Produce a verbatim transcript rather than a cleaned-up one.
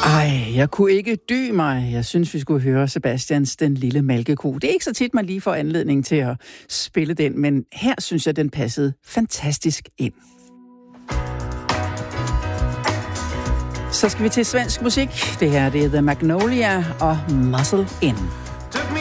Ej, jeg kunne ikke dy mig. Jeg synes, vi skulle høre Sebastians Den Lille Malkeko. Det er ikke så tit, man lige får anledning til at spille den, men her synes jeg, den passede fantastisk ind. Så skal vi til svensk musik. Det her det er The Magnolia og Muscle In.